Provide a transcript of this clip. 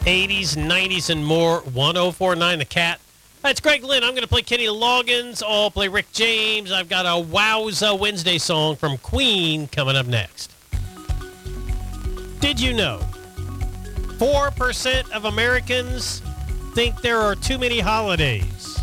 80s, 90s, and more. 1049 The Cat. That's Greg Lynn. I'm going to play Kenny Loggins. I'll play Rick James. I've got a Wowza Wednesday song from Queen coming up next. Did you know 4% of Americans think there are too many holidays?